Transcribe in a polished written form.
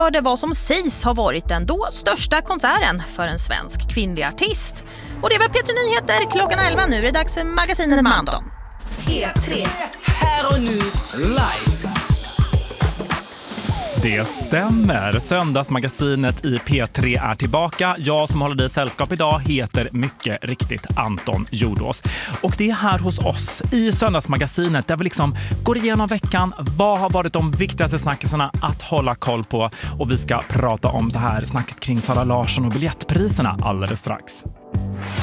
Det var som sägs har varit den då största konserten för en svensk kvinnlig artist. Och det var P3 Nyheter klockan 11 nu. Det är dags för magasinet med Anton. P3. Här och nu, live. Det stämmer. Söndagsmagasinet i P3 är tillbaka. Jag som håller dig sällskap idag heter mycket riktigt Anton Jordås. Och det är här hos oss i Söndagsmagasinet där vi liksom går igenom veckan. Vad har varit de viktigaste snackisarna att hålla koll på? Och vi ska prata om det här snacket kring Sara Larsson och biljettpriserna alldeles strax.